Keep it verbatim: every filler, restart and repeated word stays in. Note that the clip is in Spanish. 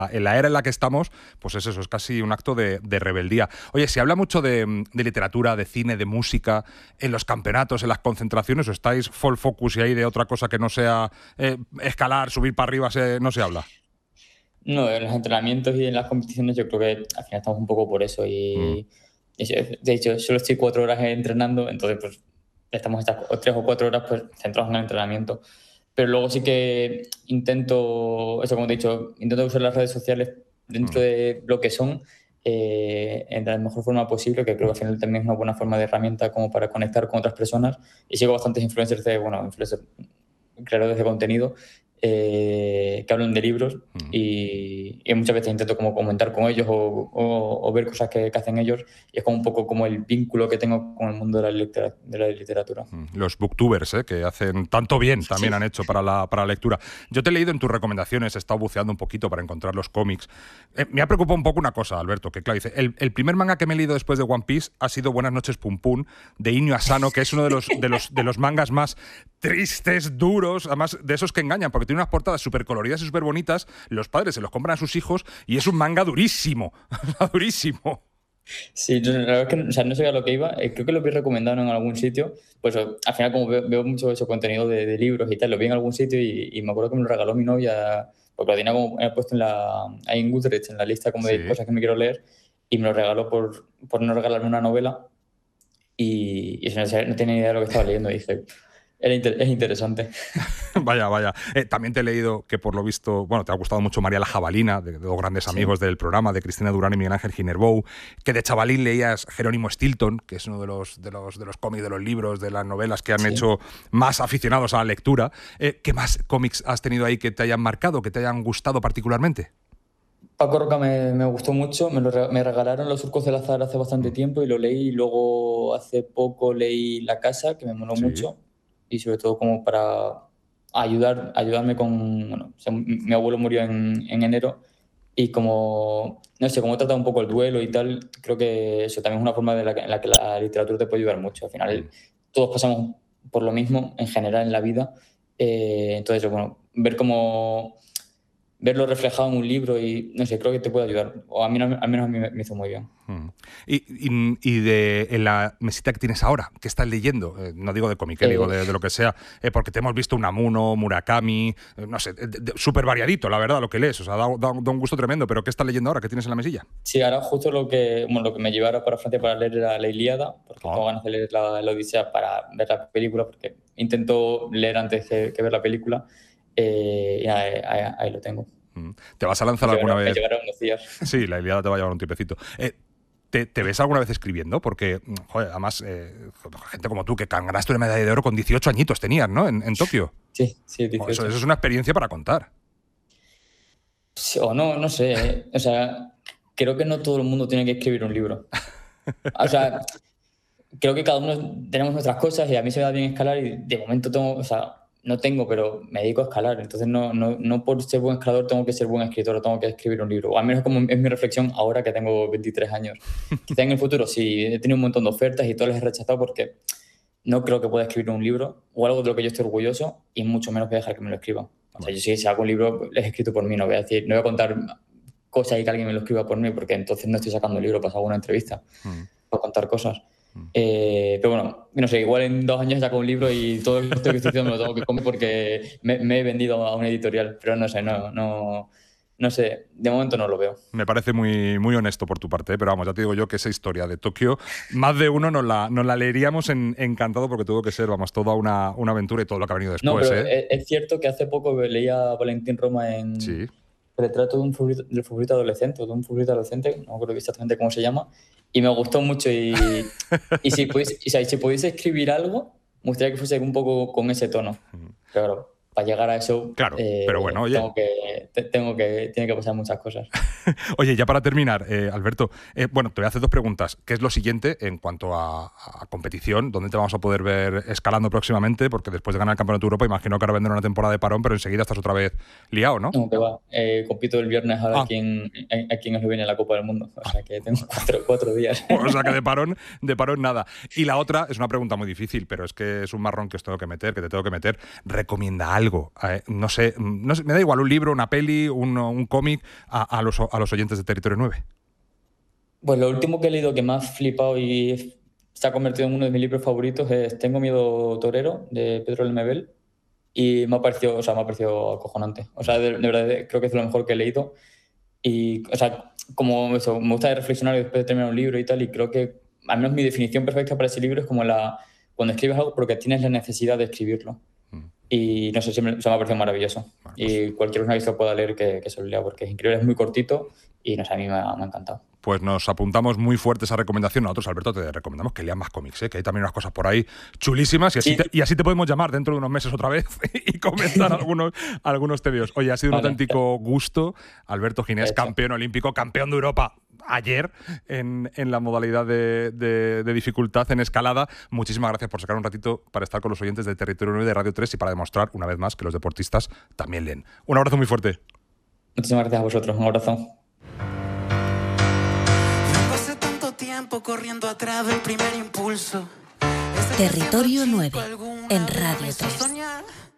en la era en la que estamos, pues es eso, es casi un acto de, de rebeldía. Oye, se habla mucho de, de literatura, de cine, de música, en los campeonatos, en las concentraciones, o estáis full focus y ahí de otra cosa que no sea eh, escalar, subir para arriba, se, no se habla. No, en los entrenamientos y en las competiciones yo creo que al final estamos un poco por eso y, mm. y de hecho solo estoy cuatro horas entrenando, entonces pues estamos estas tres o cuatro horas pues centrados en el entrenamiento. Pero luego sí que intento, eso como te he dicho, intento usar las redes sociales dentro mm. de lo que son eh, en la mejor forma posible, que creo que al final también es una buena forma de herramienta como para conectar con otras personas. Y sigo bastantes influencers de, bueno, influencers, creadores de contenido eh, que hablan de libros mm. y, y muchas veces intento como comentar con ellos o, o, o ver cosas que, que hacen ellos, y es como un poco como el vínculo que tengo con el mundo de la, litera, de la literatura. Los booktubers, ¿eh? Que hacen tanto bien, también sí. han hecho para la, para la lectura. Yo te he leído en tus recomendaciones, he estado buceando un poquito para encontrar los cómics. Eh, me ha preocupado un poco una cosa, Alberto, que claro, dice, el, el primer manga que me he leído después de One Piece ha sido Buenas noches Pum Pum, de Inyo Asano, que es uno de los, de los, de los mangas más tristes, duros, además de esos que engañan, porque tiene unas portadas súper coloridas y súper bonitas, los padres se los compran a sus hijos y es un manga durísimo, durísimo. Sí, la verdad es que o sea, no sé a lo que iba, creo que lo vi recomendado en algún sitio, pues al final como veo, veo mucho ese contenido de, de libros y tal, lo vi en algún sitio y, y me acuerdo que me lo regaló mi novia, porque lo tenía como he puesto en la, ahí en Goodreads, en la lista como de sí. cosas que me quiero leer, y me lo regaló por, por no regalarme una novela y, y no, no tenía idea de lo que estaba leyendo y dije... Es interesante. Vaya, vaya. Eh, también te he leído que por lo visto, bueno, te ha gustado mucho María la Jabalina, de, de dos grandes amigos sí. del programa, de Cristina Durán y Miguel Ángel Ginerbou, que de chavalín leías Jerónimo Stilton, que es uno de los, de los, de los cómics, de los libros, de las novelas que han sí. hecho más aficionados a la lectura. Eh, ¿Qué más cómics has tenido ahí que te hayan marcado, que te hayan gustado particularmente? Paco Roca me, me gustó mucho, me, lo, me regalaron Los surcos del azar hace bastante tiempo y lo leí, y luego hace poco leí La casa, que me moló sí. mucho. Y sobre todo como para ayudar, ayudarme con... Bueno, o sea, mi abuelo murió en, en enero y como, no sé, como he tratado un poco el duelo y tal, creo que eso también es una forma de la que, en la que la literatura te puede ayudar mucho. Al final, todos pasamos por lo mismo en general en la vida. Eh, entonces, bueno, ver cómo... verlo reflejado en un libro y, no sé, creo que te puede ayudar. O a mí, al menos a mí me hizo muy bien. Hmm. Y, y, y de en la mesita que tienes ahora, ¿qué estás leyendo? Eh, no digo de cómic, eh, digo de, de lo que sea, eh, porque te hemos visto Unamuno, Murakami, eh, no sé, súper variadito, la verdad, lo que lees. O sea, da, da, da un gusto tremendo, pero ¿qué estás leyendo ahora? ¿Qué tienes en la mesilla? Sí, ahora justo lo que, bueno, lo que me llevara para Francia para leer era la Ilíada, porque oh. tengo ganas de leer la, la Odisea para ver la película, porque intento leer antes que, que ver la película, eh, y ahí, ahí, ahí lo tengo. ¿Te vas a lanzar me alguna llevará, vez? Me llevará unos días. Sí, la Ilíada te va a llevar un tiempecito. Eh, ¿te, ¿Te ves alguna vez escribiendo? Porque, joder, además, eh, gente como tú, que ganaste una medalla de oro con dieciocho añitos tenías, ¿no? En, en Tokio. Sí, sí, dieciocho. Eso, eso es una experiencia para contar. Sí, o no, no sé. Eh. O sea, creo que no todo el mundo tiene que escribir un libro. O sea, creo que cada uno tenemos nuestras cosas y a mí se me da bien escalar y de momento tengo, o sea, no tengo, pero me dedico a escalar. Entonces no, no, no por ser buen escalador tengo que ser buen escritor o tengo que escribir un libro. O al menos como es mi reflexión ahora que tengo veintitrés años. Quizá en el futuro sí, he tenido un montón de ofertas y todas las he rechazado porque no creo que pueda escribir un libro o algo de lo que yo estoy orgulloso y mucho menos voy a dejar que me lo escriban. O sea, yo sí, si hago un libro, lo he escrito por mí, no voy a decir, no voy a contar cosas y que alguien me lo escriba por mí, porque entonces no estoy sacando un libro para hacer una entrevista, mm. para contar cosas. Mm. Eh, pero bueno, no sé, igual en dos años saco un libro y todo esto que estoy diciendo me lo tengo que comer porque me, me he vendido a una editorial, pero no sé, no... no No sé, de momento no lo veo. Me parece muy, muy honesto por tu parte, ¿eh? Pero vamos, ya te digo yo que esa historia de Tokio, más de uno nos la, nos la leeríamos en, encantado porque tuvo que ser, vamos, toda una, una aventura y todo lo que ha venido después. No, pero ¿eh? es, es cierto que hace poco leía a Valentín Roma en sí. Retrato de un futbolista, del futbolista adolescente, o de un futbolista adolescente, no me acuerdo exactamente cómo se llama, y me gustó mucho y, y si, podéis, y, o sea, si podéis escribir algo, me gustaría que fuese un poco con ese tono. Claro. Para llegar a eso, claro, eh, pero bueno, oye. tengo que, tengo que, tiene que pasar muchas cosas. Oye, ya para terminar, eh, Alberto, eh, bueno, te voy a hacer dos preguntas. ¿Qué es lo siguiente en cuanto a, a competición? ¿Dónde te vamos a poder ver escalando próximamente? Porque después de ganar el Campeonato de Europa, imagino que ahora vendrá una temporada de parón, pero enseguida estás otra vez liado, ¿no? No, que va. Eh, compito el viernes ahora ah. aquí, en, aquí en Eslovenia en la Copa del Mundo. O sea que tengo cuatro, cuatro días. O sea que de parón, de parón nada. Y la otra es una pregunta muy difícil, pero es que es un marrón que os tengo que meter, que te tengo que meter. Recomienda algo. algo, eh, no, sé, no sé, me da igual, un libro, una peli, un, un cómic, a, a, los, a los oyentes de Territorio nueve. Pues lo último que he leído que me ha flipado y se ha convertido en uno de mis libros favoritos es Tengo miedo torero, de Pedro Lemebel, y me ha parecido, o sea, me ha parecido acojonante. O sea, de, de verdad creo que es lo mejor que he leído. Y, o sea, como eso, me gusta reflexionar después de terminar un libro y tal, y creo que, al menos mi definición perfecta para ese libro es como la cuando escribes algo porque tienes la necesidad de escribirlo. Mm. Y no sé, siempre, o sea, me ha parecido maravilloso. Vale, pues, y cualquier persona que se lo pueda leer, que, que se lo lea, porque es increíble, es muy cortito y no sé, a mí me ha, me ha encantado. Pues nos apuntamos muy fuerte esa recomendación. Nosotros, Alberto, te recomendamos que leas más cómics, ¿eh? Que hay también unas cosas por ahí chulísimas y así, sí. te, y así te podemos llamar dentro de unos meses otra vez y comentar algunos, algunos tebeos. Oye, ha sido vale, un auténtico ya. gusto. Alberto Ginés, campeón olímpico, campeón de Europa ayer en, en la modalidad de, de, de dificultad en escalada. Muchísimas gracias por sacar un ratito para estar con los oyentes de Territorio nueve de Radio tres y para demostrar una vez más que los deportistas también leen. Un abrazo muy fuerte. Muchísimas gracias a vosotros. Un abrazo. Corriendo atrás del primer impulso. Territorio nueve en Radio tres.